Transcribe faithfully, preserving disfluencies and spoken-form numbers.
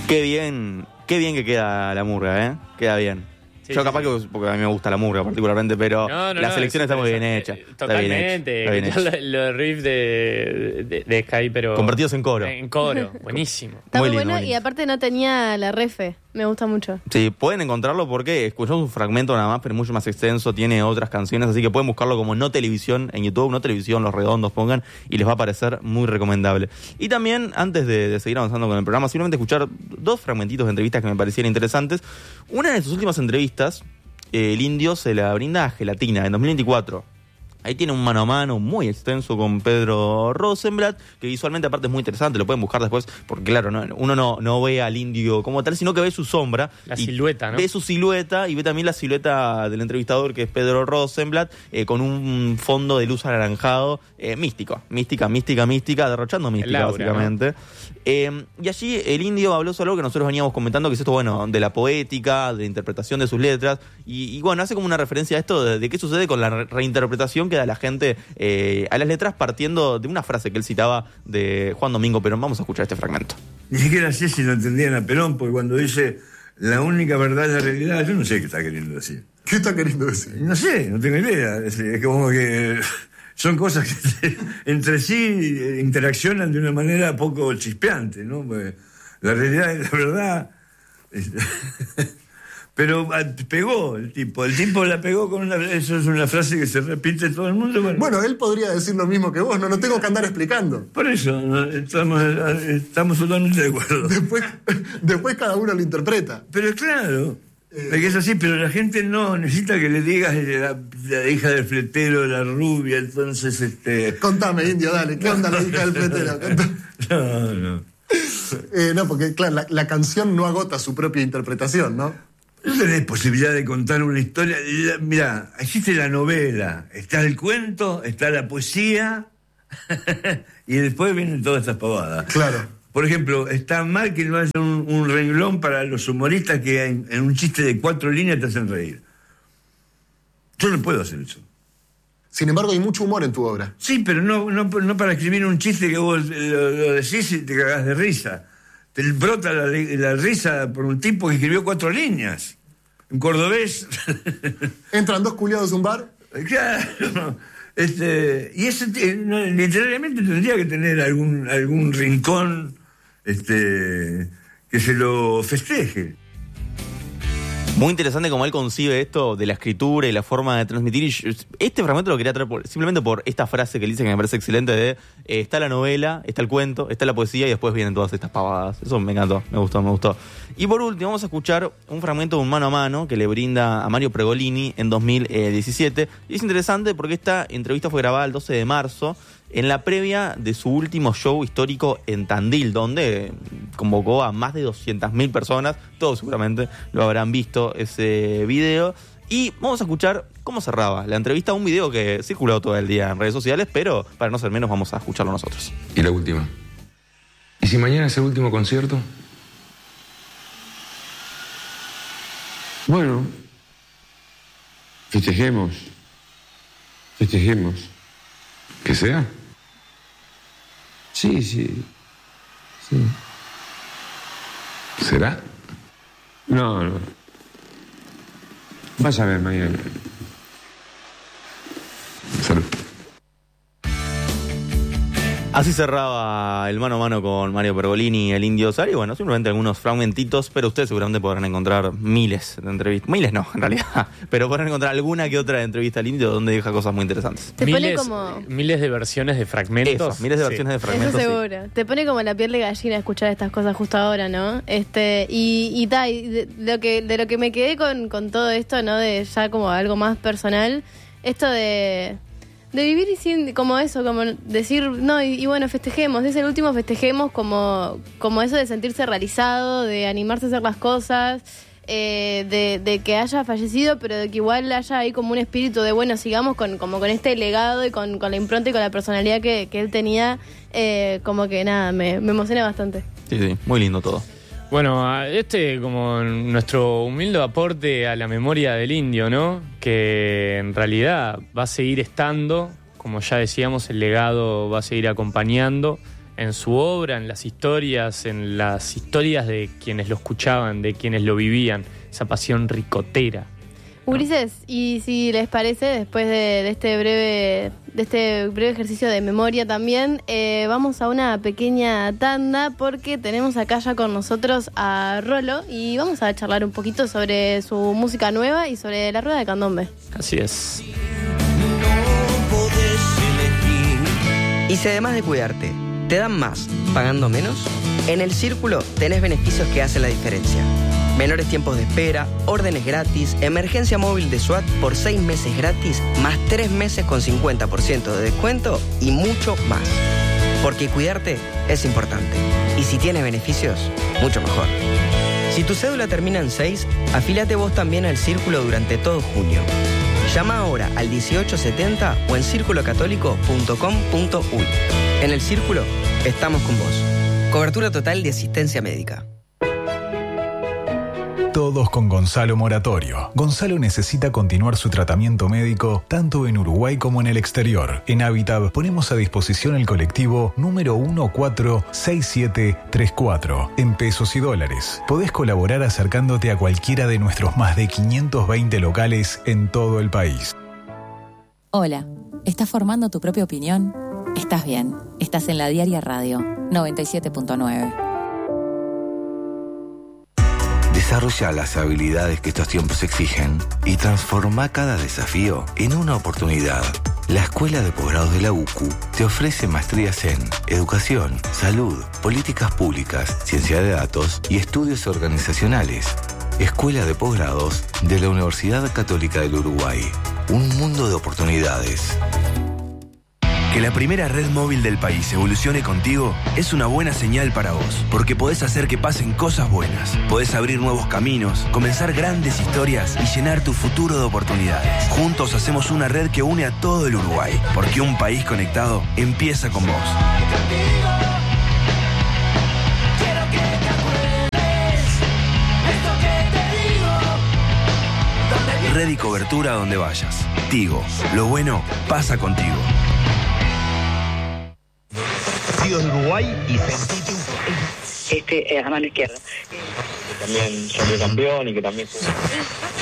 Qué bien, qué bien que queda la murga, ¿eh? Queda bien. Sí, Yo capaz sí, sí. que, porque a mí me gusta la murga particularmente, pero no, no, la no, selección está muy bien hecha. Totalmente. Está bien hecha. Está bien hecha. Los riffs de, de, de Sky, pero... Convertidos en coro. En coro, buenísimo. Está muy, muy bueno lindo, muy y aparte no tenía la refe. Me gusta mucho. Sí, pueden encontrarlo porque escuchamos un fragmento nada más, pero es mucho más extenso, tiene otras canciones, así que pueden buscarlo como No Televisión en YouTube, No Televisión, Los Redondos pongan, y les va a parecer muy recomendable. Y también, antes de, de seguir avanzando con el programa, simplemente escuchar dos fragmentitos de entrevistas que me parecieron interesantes. Una de sus últimas entrevistas, eh, el Indio se la brinda a Gelatina en dos mil veinticuatro. Ahí tiene un mano a mano muy extenso con Pedro Rosenblatt, que visualmente aparte es muy interesante, lo pueden buscar después, porque claro, no, uno no, no ve al Indio como tal, sino que ve su sombra. La silueta, ¿no? Ve su silueta y ve también la silueta del entrevistador, que es Pedro Rosenblatt, eh, con un fondo de luz anaranjado, eh, místico, mística, mística, mística, derrochando mística, Laura, básicamente. ¿No? Eh, y allí el Indio habló sobre algo que nosotros veníamos comentando, que es esto, bueno, de la poética, de la interpretación de sus letras, y, y bueno, hace como una referencia a esto de, de qué sucede con la re- reinterpretación que da la gente eh, a las letras partiendo de una frase que él citaba de Juan Domingo Perón. Vamos a escuchar este fragmento. Ni siquiera sé si lo entendían a Perón, porque cuando dice la única verdad es la realidad, yo no sé qué está queriendo decir. ¿Qué está queriendo decir? No sé, no tengo idea. Es, es como que son cosas que entre sí interaccionan de una manera poco chispeante, ¿no? Porque la realidad es la verdad. Pero pegó el tipo, el tipo la pegó con una... Eso es una frase que se repite todo el mundo. Bueno, bueno él podría decir lo mismo que vos, no, no tengo que andar explicando. Por eso, no, estamos, estamos totalmente de acuerdo. Después, después cada uno lo interpreta. Pero claro, eh, es que es así, pero la gente no necesita que le digas la, la hija del fletero, la rubia, entonces... este Contame, Indio, dale, ¿qué onda la hija del fletero? No, no. Eh, no, porque claro, la, la canción no agota su propia interpretación, ¿no? No tenés posibilidad de contar una historia. Mirá, existe la novela, está el cuento, está la poesía y después vienen todas estas pavadas. Claro. Por ejemplo, está mal que no haya un, un renglón para los humoristas que en, en un chiste de cuatro líneas te hacen reír. Yo no puedo hacer eso. Sin embargo, hay mucho humor en tu obra. Sí, pero no, no, no para escribir un chiste que vos lo, lo decís y te cagás de risa. Te brota la, la risa por un tipo que escribió cuatro líneas. En cordobés. ¿Entran dos culiados a un bar? Claro. Este, y ese no, literalmente tendría que tener algún, algún rincón este, que se lo festeje. Muy interesante cómo él concibe esto de la escritura y la forma de transmitir. Y yo, este fragmento lo quería traer por, simplemente por esta frase que él dice que me parece excelente de eh, está la novela, está el cuento, está la poesía y después vienen todas estas pavadas. Eso me encantó, me gustó, me gustó. Y por último vamos a escuchar un fragmento de un mano a mano que le brinda a Mario Pregolini en dos mil diecisiete. Y es interesante porque esta entrevista fue grabada el doce de marzo, en la previa de su último show histórico en Tandil, donde convocó a más de doscientas mil personas. Todos seguramente lo habrán visto ese video. Y vamos a escuchar cómo cerraba la entrevista, un video que circuló todo el día en redes sociales, pero para no ser menos vamos a escucharlo nosotros. Y la última. ¿Y si mañana es el último concierto? Bueno, festejemos. Festejemos. ¿Que sea? Sí, sí. Sí. ¿Será? No, no. Vas a ver mañana. Salud. Así cerraba el mano a mano con Mario Pergolini y el Indio Solari. Bueno, simplemente algunos fragmentitos, pero ustedes seguramente podrán encontrar miles de entrevistas. Miles no, en realidad. Pero podrán encontrar alguna que otra entrevista al Indio donde deja cosas muy interesantes. Te miles, pone como... miles de versiones de fragmentos. Eso, miles de versiones sí. de fragmentos. Eso seguro. Sí. Te pone como la piel de gallina escuchar estas cosas justo ahora, ¿no? Este, y, y, ta, y de, lo que, de lo que me quedé con, con todo esto, ¿no? De ya como algo más personal, esto de... De vivir y sin, como eso, como decir, no, y, y bueno, festejemos, es el último, festejemos, como, como eso de sentirse realizado, de animarse a hacer las cosas, eh, de, de que haya fallecido, pero de que igual haya ahí como un espíritu de, bueno, sigamos con, como con este legado y con, con la impronta y con la personalidad que, que él tenía, eh, como que nada, me, me emociona bastante. Sí, sí, muy lindo todo. Bueno, este como nuestro humilde aporte a la memoria del Indio, ¿no? Que en realidad va a seguir estando, como ya decíamos, el legado va a seguir acompañando en su obra, en las historias, en las historias de quienes lo escuchaban, de quienes lo vivían, esa pasión ricotera. Ulises, y si les parece, después de, de este breve de este breve ejercicio de memoria también, eh, vamos a una pequeña tanda porque tenemos acá ya con nosotros a Rolo y vamos a charlar un poquito sobre su música nueva y sobre la rueda de candombe. Así es. Y si además de cuidarte, te dan más pagando menos, en El Círculo tenés beneficios que hacen la diferencia. Menores tiempos de espera, órdenes gratis, emergencia móvil de SWAT por seis meses gratis, más tres meses con cincuenta por ciento de descuento y mucho más. Porque cuidarte es importante. Y si tiene beneficios, mucho mejor. Si tu cédula termina en seis, afíliate vos también al Círculo durante todo junio. Llama ahora al dieciocho setenta o en círculo católico punto com punto uy. En El Círculo estamos con vos. Cobertura total de asistencia médica. Todos con Gonzalo Moratorio. Gonzalo necesita continuar su tratamiento médico tanto en Uruguay como en el exterior. En Habitat ponemos a disposición el colectivo número uno cuatro seis siete tres cuatro en pesos y dólares. Podés colaborar acercándote a cualquiera de nuestros más de quinientos veinte locales en todo el país. Hola, ¿estás formando tu propia opinión? Estás bien, estás en La Diaria Radio noventa y siete punto nueve. Desarrolla las habilidades que estos tiempos exigen y transforma cada desafío en una oportunidad. La Escuela de Posgrados de la U C U te ofrece maestrías en Educación, Salud, Políticas Públicas, Ciencia de Datos y Estudios Organizacionales. Escuela de Posgrados de la Universidad Católica del Uruguay. Un mundo de oportunidades. Que la primera red móvil del país evolucione contigo es una buena señal para vos, porque podés hacer que pasen cosas buenas, podés abrir nuevos caminos, comenzar grandes historias y llenar tu futuro de oportunidades. Juntos hacemos una red que une a todo el Uruguay, porque un país conectado empieza con vos. Red y cobertura donde vayas. Tigo, lo bueno pasa contigo. De Uruguay y sentite un poco. Este, a mano izquierda. Que también salió campeón y que también...